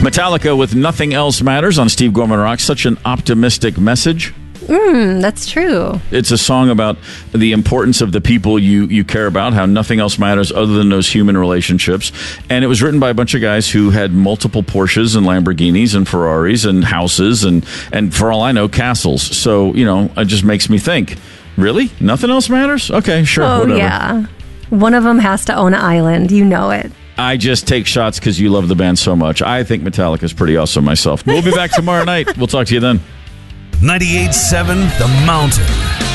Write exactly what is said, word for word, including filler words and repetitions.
Metallica with Nothing Else Matters on Steve Gorman Rock. Such an optimistic message. Mm, that's true. It's a song about the importance of the people you, you care about, how nothing else matters other than those human relationships. And it was written by a bunch of guys who had multiple Porsches and Lamborghinis and Ferraris and houses and, and for all I know, castles. So, you know, it just makes me think, really? Nothing else matters? Okay, sure, oh, whatever. yeah. One of them has to own an island. You know it. I just take shots because you love the band so much. I think Metallica's pretty awesome myself. We'll be back tomorrow night. We'll talk to you then. ninety-eight point seven The Mountain.